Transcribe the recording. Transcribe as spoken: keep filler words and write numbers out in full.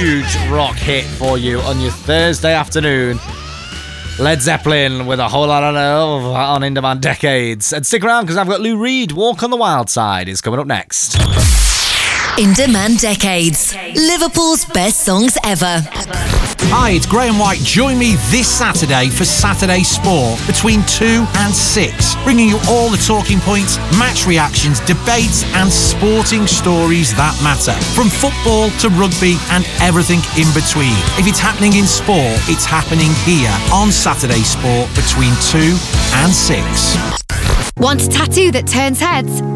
huge rock hit for you on your Thursday afternoon. Led Zeppelin with a whole lot of love on In Demand Decades. And stick around because I've got Lou Reed. Walk on the Wild Side is coming up next. In Demand Decades. Liverpool's best songs ever. Hi, it's Graham White. Join me this Saturday for Saturday Sport between two and six, bringing you all the talking points, match reactions, debates and sporting stories that matter. From football to rugby and everything in between. If it's happening in sport, it's happening here on Saturday Sport between two and six. Want a tattoo that turns heads?